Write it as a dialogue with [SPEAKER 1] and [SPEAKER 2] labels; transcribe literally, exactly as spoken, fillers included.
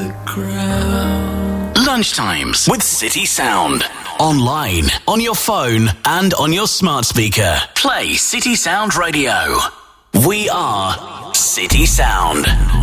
[SPEAKER 1] the crowd.
[SPEAKER 2] Lunchtimes with City Sound. Online, on your phone, and on your smart speaker. Play City Sound Radio. We are City Sound.